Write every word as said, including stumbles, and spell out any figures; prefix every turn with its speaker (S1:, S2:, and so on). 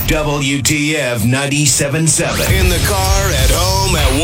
S1: W T F ninety-seven point seven.
S2: In the car, at home, at